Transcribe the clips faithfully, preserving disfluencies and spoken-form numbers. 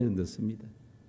넣습니다.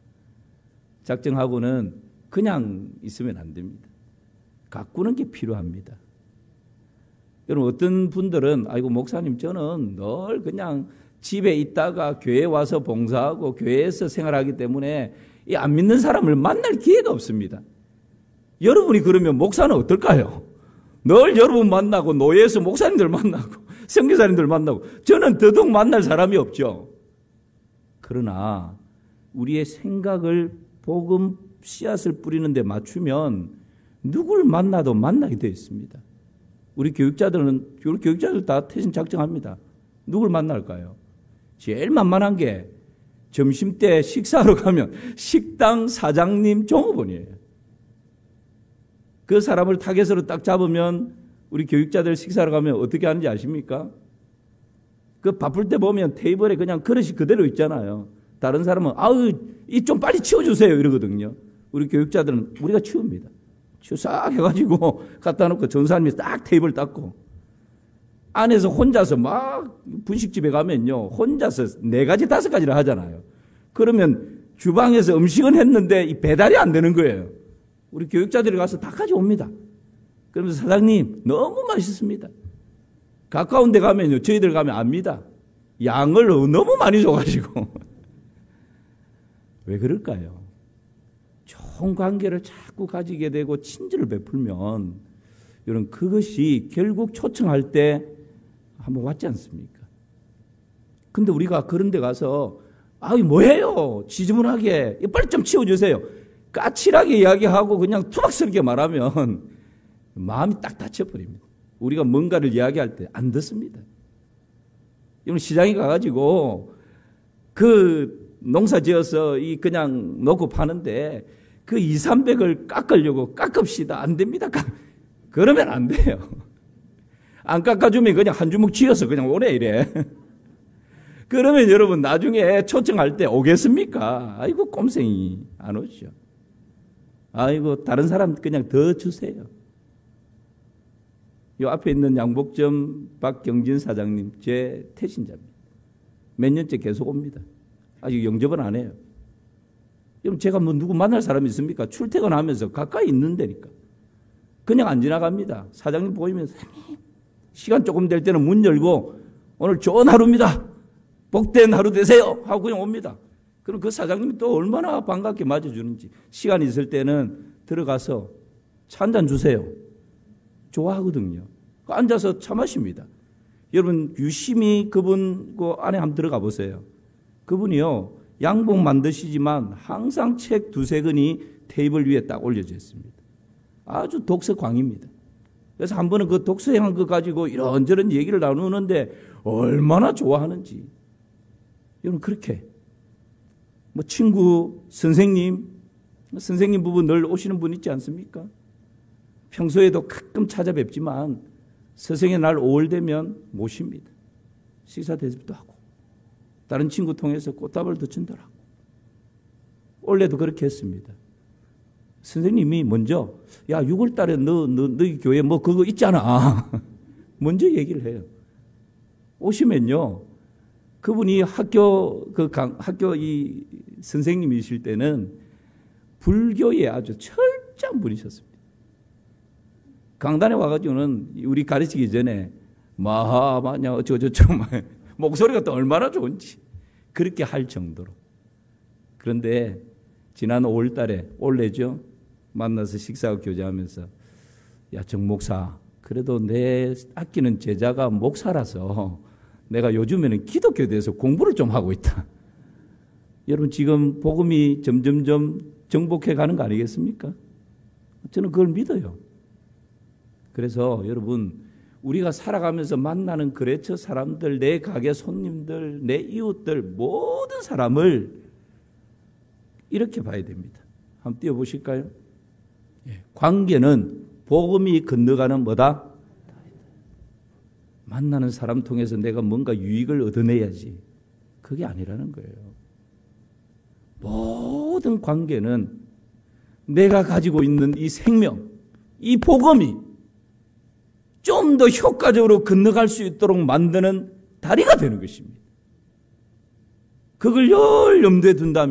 작정하고는 그냥 있으면 안 됩니다. 가꾸는 게 필요합니다. 여러분, 어떤 분들은 아이고 목사님 저는 늘 그냥 집에 있다가 교회 와서 봉사하고 교회에서 생활하기 때문에 이 안 믿는 사람을 만날 기회가 없습니다. 여러분이 그러면 목사는 어떨까요? 늘 여러분 만나고 노예에서 목사님들 만나고 선교사님들 만나고 저는 더더욱 만날 사람이 없죠. 그러나 우리의 생각을 복음 씨앗을 뿌리는 데 맞추면 누구를 만나도 만나게 되어 있습니다. 우리 교육자들은 우리 교육자들 다 태신 작정합니다. 누굴 만날까요? 제일 만만한 게 점심때 식사하러 가면 식당 사장님 종업원이에요. 그 사람을 타겟으로 딱 잡으면 우리 교육자들 식사하러 가면 어떻게 하는지 아십니까? 그 바쁠 때 보면 테이블에 그냥 그릇이 그대로 있잖아요. 다른 사람은 아우 이 좀 빨리 치워주세요 이러거든요. 우리 교육자들은 우리가 치웁니다. 치워 싹 해가지고 갖다 놓고 전사님이 딱 테이블 닦고 안에서 혼자서 막 분식집에 가면요 혼자서 네 가지 다섯 가지를 하잖아요. 그러면 주방에서 음식은 했는데 이 배달이 안 되는 거예요. 우리 교육자들이 가서 다 가져옵니다. 그러면서 사장님 너무 맛있습니다. 가까운 데 가면요 저희들 가면 압니다. 양을 너무 많이 줘가지고 왜 그럴까요? 좋은 관계를 자꾸 가지게 되고 친절을 베풀면 여러분 그것이 결국 초청할 때 한번 왔지 않습니까? 근데 우리가 그런 데 가서 아이 뭐해요? 지저분하게 빨리 좀 치워주세요. 까칠하게 이야기하고 그냥 투박스럽게 말하면 마음이 딱 다쳐버립니다. 우리가 뭔가를 이야기할 때 안 듣습니다. 여러분 시장에 가가지고 그 농사 지어서 이 그냥 놓고 파는데 그 이삼백을 깎으려고 깎읍시다. 안 됩니다. 그러면 안 돼요. 안 깎아주면 그냥 한 주먹 쥐어서 그냥 오래 이래. 그러면 여러분 나중에 초청할 때 오겠습니까? 아이고 꼼생이 안 오죠. 아이고 다른 사람 그냥 더 주세요. 요 앞에 있는 양복점 박경진 사장님 제 태신자입니다. 몇 년째 계속 옵니다. 아직 영접은 안 해요. 그럼 제가 뭐 누구 만날 사람이 있습니까? 출퇴근하면서 가까이 있는 데니까. 그냥 안 지나갑니다. 사장님 보이면 사장님 시간 조금 될 때는 문 열고 오늘 좋은 하루입니다. 복된 하루 되세요. 하고 그냥 옵니다. 그럼 그 사장님이 또 얼마나 반갑게 맞아주는지 시간 있을 때는 들어가서 차 한 잔 주세요. 좋아하거든요. 앉아서 차 마십니다. 여러분 유심히 그분 그 안에 한번 들어가 보세요. 그분이요 양복 만드시지만 항상 책 두세 권이 테이블 위에 딱 올려져 있습니다. 아주 독서광입니다. 그래서 한 번은 그 독서한 거 가지고 이런저런 얘기를 나누는데 얼마나 좋아하는지. 여러분 그렇게 뭐 친구, 선생님, 선생님 부부 늘 오시는 분 있지 않습니까? 평소에도 가끔 찾아뵙지만 서생의 날 오월 되면 모십니다. 식사 대접도 하고 다른 친구 통해서 꽃다발 더 전달하고 원래도 그렇게 했습니다. 선생님이 먼저 야 유월 달에 너, 너, 너희 교회 뭐 그거 있잖아. 먼저 얘기를 해요. 오시면요 그분이 학교 그 강, 학교 이 선생님이실 때는 불교에 아주 철저한 분이셨습니다. 강단에 와가지고는 우리 가르치기 전에 마하마냐 어쩌고저쩌고 목소리가 또 얼마나 좋은지 그렇게 할 정도로. 그런데 지난 오월 달에 올해죠 만나서 식사하고 교제하면서 야 정 목사 그래도 내 아끼는 제자가 목사라서 내가 요즘에는 기독교에 대해서 공부를 좀 하고 있다. 여러분 지금 복음이 점점점 정복해 가는 거 아니겠습니까? 저는 그걸 믿어요. 그래서 여러분 우리가 살아가면서 만나는 거래처 사람들, 내 가게 손님들, 내 이웃들 모든 사람을 이렇게 봐야 됩니다. 한번 띄워보실까요? 예. 관계는 복음이 건너가는 뭐다? 만나는 사람 통해서 내가 뭔가 유익을 얻어내야지. 그게 아니라는 거예요. 모든 관계는 내가 가지고 있는 이 생명, 이 복음이 좀 더 효과적으로 건너갈 수 있도록 만드는 다리가 되는 것입니다. 그걸 열 염두에 둔다면